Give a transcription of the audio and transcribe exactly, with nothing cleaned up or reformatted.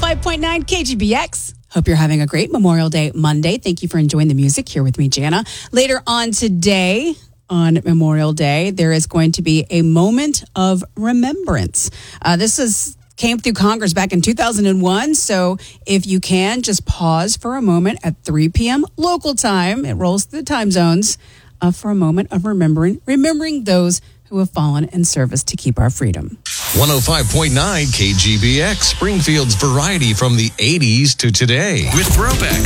five point nine K G B X. Hope you're having a great Memorial Day Monday. Thank you for enjoying the music here with me, Jana. Later on today, on Memorial Day, there is going to be a moment of remembrance. Uh, this is came through Congress back in two thousand one. So if you can, just pause for a moment at three p.m. local time. It rolls through the time zones uh, for a moment of remembering, remembering those who have fallen in service to keep our freedom. one oh five point nine K G B X, Springfield's variety from the eighties to today. With throwbacks,